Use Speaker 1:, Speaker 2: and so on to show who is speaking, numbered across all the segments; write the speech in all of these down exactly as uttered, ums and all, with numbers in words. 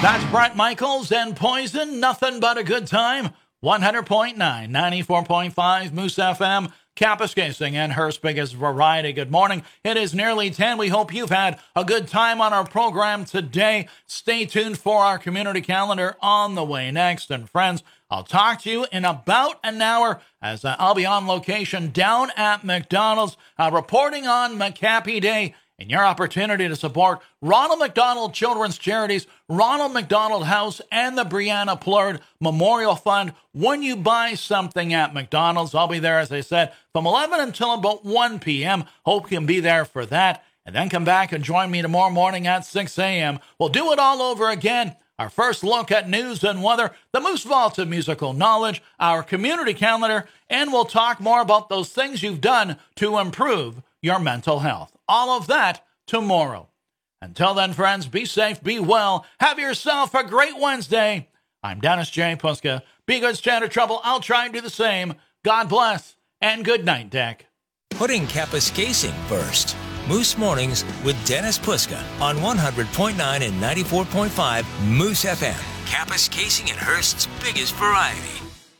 Speaker 1: That's Bret Michaels and Poison. Nothing but a good time. one hundred point nine, ninety-four point five Moose F M. Kapuskasing and Hearst's biggest variety. Good morning. It is nearly ten. We hope you've had a good time on our program today. Stay tuned for our community calendar on the way next. And friends, I'll talk to you in about an hour as uh, I'll be on location down at McDonald's uh, reporting on McHappy Day and your opportunity to support Ronald McDonald Children's Charities, Ronald McDonald House, and the Brianna Plurd Memorial Fund. When you buy something at McDonald's, I'll be there, as I said, from eleven until about one p.m. Hope you can be there for that. And then come back and join me tomorrow morning at six a.m. We'll do it all over again. Our first look at news and weather, the Moose Vault of musical knowledge, our community calendar, and we'll talk more about those things you've done to improve your mental health. All of that tomorrow. Until then, friends, be safe, be well, have yourself a great Wednesday. I'm Dennis J. Puska. Be good, stay out of trouble. I'll try and do the same. God bless, and good night, Dick.
Speaker 2: Putting Kapuskasing first. Moose Mornings with Dennis Puska on one hundred point nine and ninety-four point five Moose F M. Kapuskasing and Hearst's biggest variety.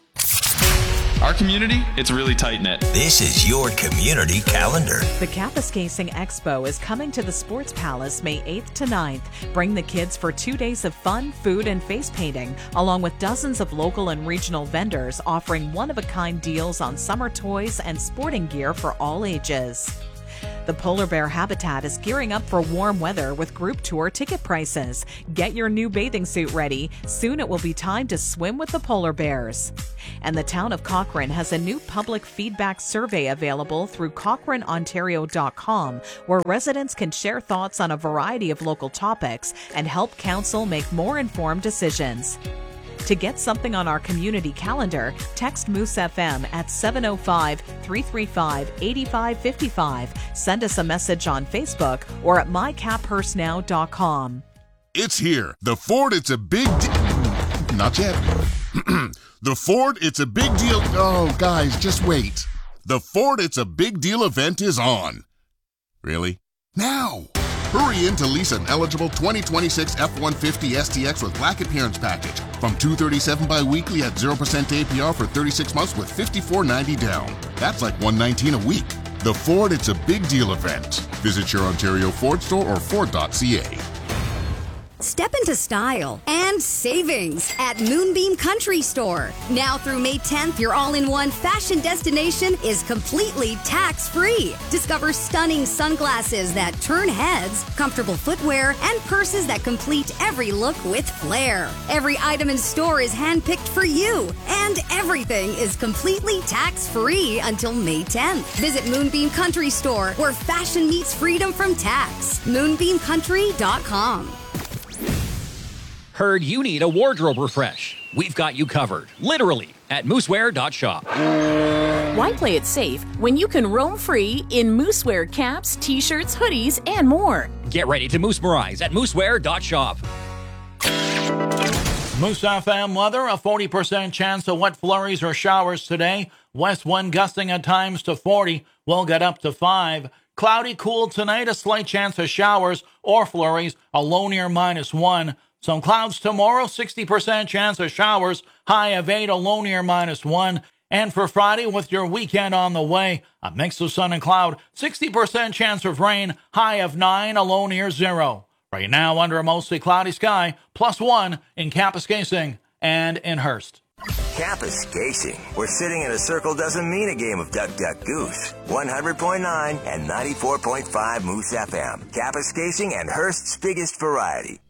Speaker 3: Our community, it's really tight-knit.
Speaker 2: This is your community calendar.
Speaker 4: The Kapuskasing Expo is coming to the Sports Palace May eighth to ninth. Bring the kids for two days of fun, food, and face painting, along with dozens of local and regional vendors offering one-of-a-kind deals on summer toys and sporting gear for all ages. The Polar Bear Habitat is gearing up for warm weather with group tour ticket prices. Get your new bathing suit ready. Soon it will be time to swim with the polar bears. And the town of Cochrane has a new public feedback survey available through Cochrane Ontario dot com, where residents can share thoughts on a variety of local topics and help council make more informed decisions. To get something on our community calendar, text Moose F M at seven oh five, three three five, eight five five five. Send us a message on Facebook or at my cap hurst now dot com.
Speaker 5: It's here. The Ford It's a Big Deal. Not yet. The Ford It's a Big Deal. Oh, guys, just wait. The Ford It's a Big Deal event is on. Really? Now. Hurry in to lease an eligible twenty twenty-six F one fifty S T X with Black Appearance Package from two hundred thirty-seven dollars bi-weekly at zero percent A P R for thirty-six months with fifty-four ninety down. That's like one hundred nineteen dollars a week. The Ford It's a Big Deal event. Visit your Ontario Ford store or Ford dot C A.
Speaker 6: Step into style and savings at Moonbeam Country Store. Now through May tenth, your all-in-one fashion destination is completely tax-free. Discover stunning sunglasses that turn heads, comfortable footwear, and purses that complete every look with flair. Every item in store is handpicked for you, and everything is completely tax-free until May tenth. Visit Moonbeam Country Store, where fashion meets freedom from tax. moonbeam country dot com.
Speaker 7: Heard you need a wardrobe refresh. We've got you covered, literally, at moosewear dot shop.
Speaker 8: Why play it safe when you can roam free in Moosewear caps, t-shirts, hoodies, and more?
Speaker 7: Get ready to moosmerize at moosewear dot shop.
Speaker 1: Moose F M weather, a forty percent chance of wet flurries or showers today. West wind gusting at times to forty. We'll get up to five. Cloudy, cool tonight, a slight chance of showers or flurries, a low near minus one. Some clouds tomorrow, sixty percent chance of showers, high of eight, a low near minus one. And for Friday, with your weekend on the way, a mix of sun and cloud, sixty percent chance of rain, high of nine, a low near zero. Right now, under a mostly cloudy sky, plus one in Kapuskasing and in Hearst.
Speaker 2: Kapuskasing, where sitting in a circle doesn't mean a game of duck, duck, goose. one hundred point nine and ninety-four point five Moose F M. Kapuskasing and Hearst's biggest variety.